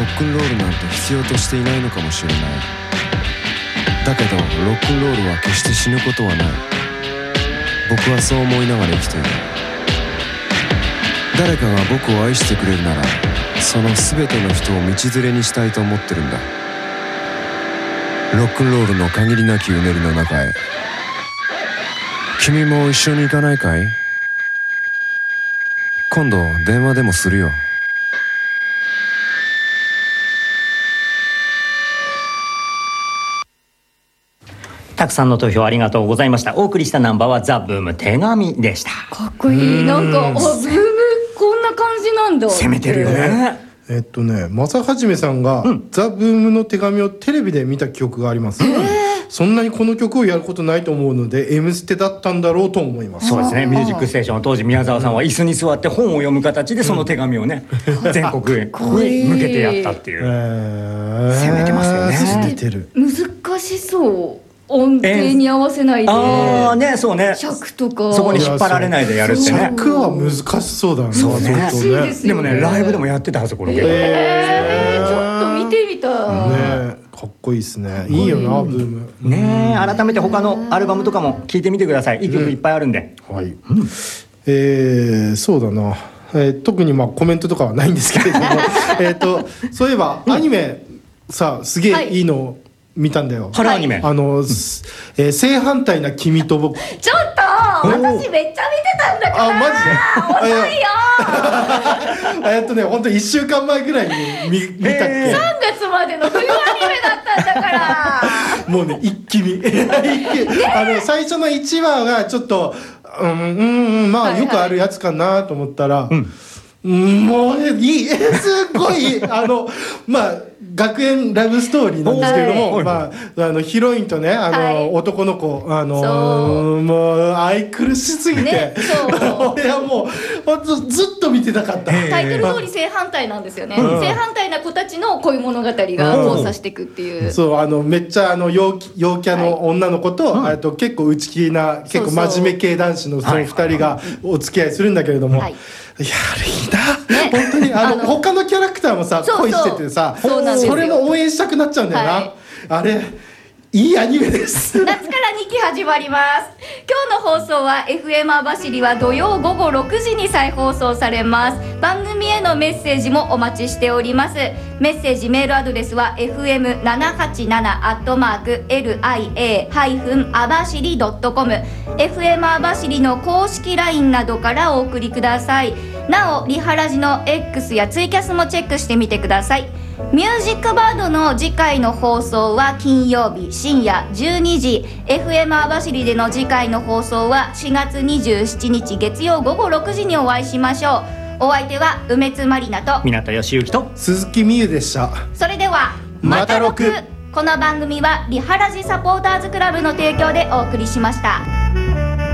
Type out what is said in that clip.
ックンロールなんて必要としていないのかもしれない。だけどロックンロールは決して死ぬことはない。僕はそう思いながら生きている。誰かが僕を愛してくれるなら、その全ての人を道連れにしたいと思ってるんだ。ロックンロールの限りなきうねりの中へ。君も一緒に行かないかい？今度電話でもするよ。 たくさんの投票ありがとうございました。お送りしたナンバーはザ・ブーム手紙でした。 かっこいい。なんかブームこんな感じなんだ。 攻めてるよね。 正はじめさんが、ザ・ブームの手紙をテレビで見た記憶があります。そんなにこの曲をやることないと思うので M ステだったんだろうと思います。 そうですね。ミュージックステーション当時宮沢さんは椅子に座って本を読む形でその手紙をね、全国へ向けてやったっていう、攻めてますよね。 攻めてる。 難しそう。音程に合わせないで、 ね、そうね、 尺とかそこに引っ張られないでやるってね。 尺は難しそうだね。 そうね。 難しいですよね。 でもね、ライブでもやってたはずこれ。 ちょっと見てみたい。 ね、かっこいいですね。いいよな、ブーム。 ね、改めて他のアルバムとかも聞いてみてください。いい曲いっぱいあるんで。 はい。そうだな。特にコメントとかはないんですけれども、そういえばアニメさ、すげえいいの見たんだよ。 春アニメ。 正反対な君と僕。 ちょっと私めっちゃ見てたんだから。 マジで？ 遅いよ。 本当1週間前ぐらいに見たっけ。 3月までの冬アニメだったんだから。 もうね、一気に最初の1話がちょっとまあよくあるやつかなと思ったら、もういい、すごい学園ラブストーリーなんですけれども、ヒロインとね、男の子、もう愛くるしすぎて、俺はもう本当ずっと見てなかった。 タイトル通り正反対なんですよね。正反対な子たちの恋物語が交差していくっていう。 そうめっちゃ陽キャの女の子と、結構内気な結構真面目系男子のその2人がお付き合いするんだけれども。いや、あれいいな、本当に他のキャラクターもさ、恋しててさ、それも応援したくなっちゃうんだよな。あれいいアニメです。 夏から2期始まります。今日の放送は FM 網走は土曜午後6時に再放送されます。番組へのメッセージもお待ちしております。メッセージメールアドレスは fm787@lia-abashiri.com FM 網走の公式 LINE などからお送りください。なおリハラジの X やツイキャスもチェックしてみてください。ミュージックバードの次回の放送は金曜日深夜12時、 FM 網走での次回の放送は4月27日月曜午後6時にお会いしましょう。お相手は梅津まりなと港義之と鈴木美優でした。 それではまた6。 この番組はリハラジサポーターズクラブの提供でお送りしました。